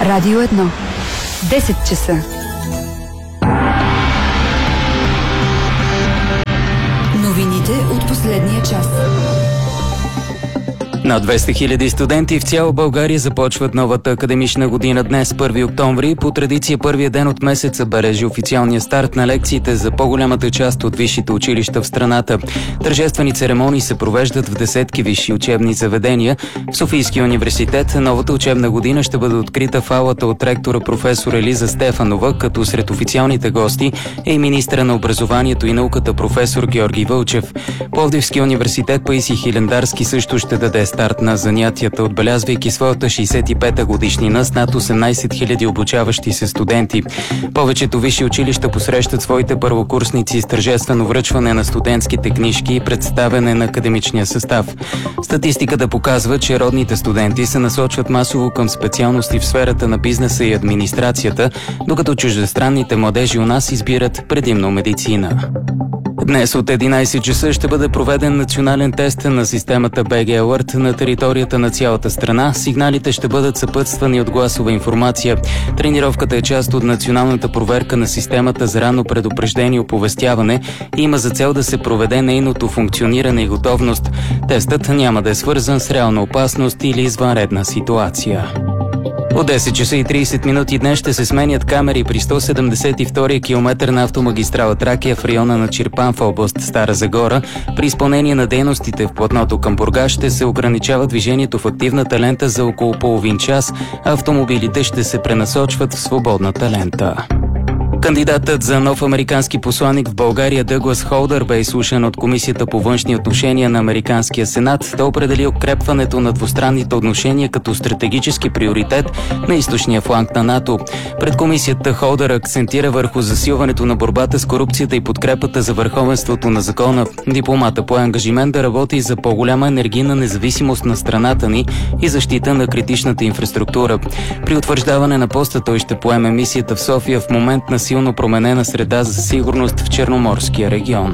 Радио 1. 10 часа. Новините от последния час. Над 200 хиляди студенти в цяла България започват новата академична година днес, 1 октомври. По традиция първия ден от месеца бележи официалния старт на лекциите за по-голямата част от висшите училища в страната. Тържествени церемонии се провеждат в десетки висши учебни заведения. В Софийския университет новата учебна година ще бъде открита в аулата от ректора професор Елиза Стефанова, като сред официалните гости е и министъра на образованието и науката професор Георги Вълчев. Пловдивския университет Паисий Хилендарски също ще даде старт на занятията, отбелязвайки своята 65-та годишнина с над 18 000 обучаващи се студенти. Повечето висши училища посрещат своите първокурсници с тържествено връчване на студентските книжки и представяне на академичния състав. Статистиката показва, че родните студенти се насочват масово към специалности в сферата на бизнеса и администрацията, докато чуждестранните младежи у нас избират предимно медицина. Днес от 11 часа ще бъде проведен национален тест на системата BG Alert на територията на цялата страна. Сигналите ще бъдат съпътствани от гласова информация. Тренировката е част от националната проверка на системата за ранно предупреждение и оповестяване и има за цел да се проведе нейното функциониране и готовност. Тестът няма да е свързан с реална опасност или извънредна ситуация. От 10 часа и 30 минути днес ще се сменят камери при 172-я километър на автомагистрала Тракия в района на Чирпан в област Стара Загора. При изпълнение на дейностите в платното към Бургас ще се ограничава движението в активната лента за около половин час, а автомобилите ще се пренасочват в свободната лента. Кандидатът за нов американски посланик в България Дъглас Холдър бе изслушан от Комисията по външни отношения на Американския сенат. Той определи укрепването на двустранните отношения като стратегически приоритет на източния фланг на НАТО. Пред комисията Холдър акцентира върху засилването на борбата с корупцията и подкрепата за върховенството на закона. Дипломата пое ангажимент да работи за по-голяма енергийна независимост на страната ни и защита на критичната инфраструктура. При утвърждаване на поста той ще поеме мисията в София в момент на силно променена среда за сигурност в Черноморския регион.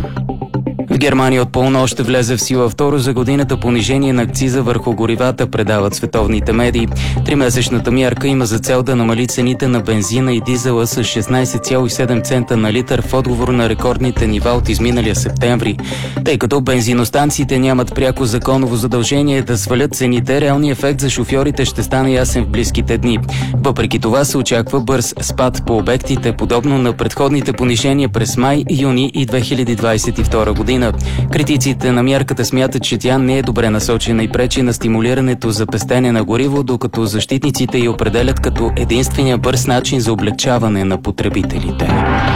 В Германия от полунощ ще влезе в сила второ за годината понижение на акциза върху горивата, предават световните медии. Тримесечната мярка има за цел да намали цените на бензина и дизела с 16,7 цента на литър в отговор на рекордните нива от изминалия септември. Тъй като бензиностанциите нямат пряко законово задължение да свалят цените, реалният ефект за шофьорите ще стане ясен в близките дни. Въпреки това се очаква бърз спад по обектите, подобно на предходните понижения през май, юни и 2022 година. Критиците на мярката смятат, че тя не е добре насочена и пречи на стимулирането за пестене на гориво, докато защитниците я определят като единствения бърз начин за облегчаване на потребителите.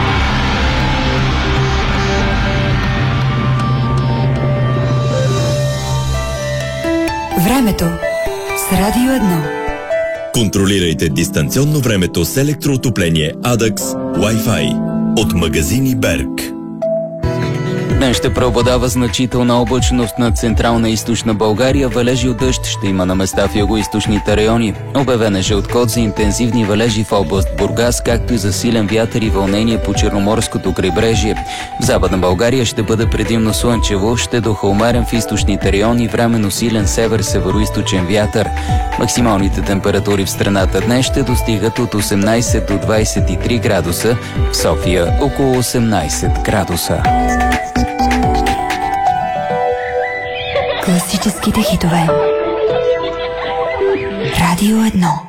Времето с Радио 1. Контролирайте дистанционно времето с електроотопление Adax Wi-Fi от магазини Берг. Днес ще преобладава значителна облачност над централна и източна България. Валежи от дъжд ще има на места в югоизточните райони. Обявен е жълт код за интензивни валежи в област Бургас, както и за силен вятър и вълнение по Черноморското крайбрежие. В Западна България ще бъде предимно слънчево, ще духа умерен в източните райони, временно силен север-североизточен вятър. Максималните температури в страната днес ще достигат от 18 до 23 градуса, в София около 18 градуса. Класическите хитове. Радио 1.